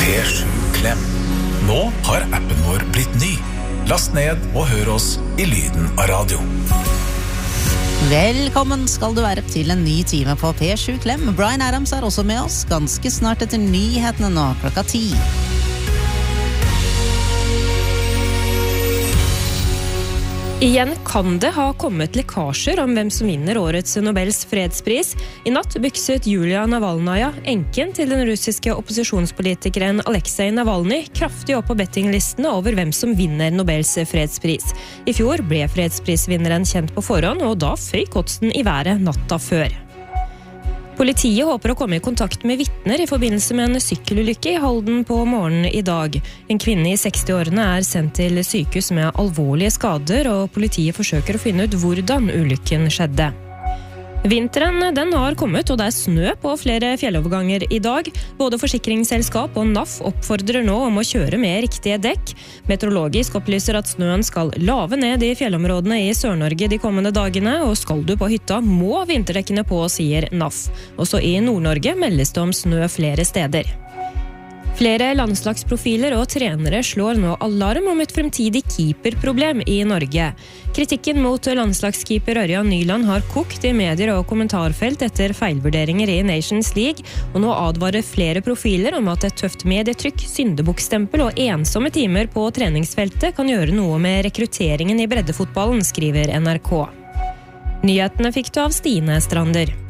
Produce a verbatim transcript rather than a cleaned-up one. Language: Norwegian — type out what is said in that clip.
P sju Klem. Nå har appen vår blitt ny. Last ned og hør oss i lyden av radio. Velkommen skal du være til en ny time på P sju Klem. Brian Adams er også med oss ganske snart etter nyhetene nå, klokka ti. Igjen kan det ha kommet lekkasjer om hvem som vinner årets Nobels fredspris. I natt bykset Julia Navalnaya, enken til den russiske opposisjonspolitikeren Alexei Navalny, kraftig opp på bettinglistene over hvem som vinner Nobels fredspris. I fjor ble fredsprisvinneren kjent på forhånd, og da føyk oddsen i været natta før. Politiet håper å komme i kontakt med vittner i forbindelse med en sykkelulykke i Halden på morgenen i dag. En kvinne i seksti-årene er sendt til sykehus med alvorlige skader, og politiet forsøker å finne ut hvordan ulykken skjedde. Vinteren den har kommet, og det er snø på flere fjelloverganger i dag. Både forsikringsselskap og N A F oppfordrer nå om å kjøre med riktige dekk. Meteorologisk opplyser at snøen skal lave ned i fjellområdene i Sør-Norge de kommende dagene, og skal du på hytta må vinterdekkene på, sier N A F. Også i Nord-Norge meldes det om snø flere steder. Flere landslagsprofiler og trenere slår nå alarm om et fremtidig keeperproblem i Norge. Kritikken mot landslagskeeper Ørjan Nyland har kokt i medier og kommentarfelt etter feilvurderinger i Nations League, og nå advarer flere profiler om at et tøft medietrykk, syndebukkstempel og ensomme timer på treningsfeltet kan gjøre noe med rekrutteringen i breddefotballen, skriver N R K. Nyhetene fikk du av Stine Strander.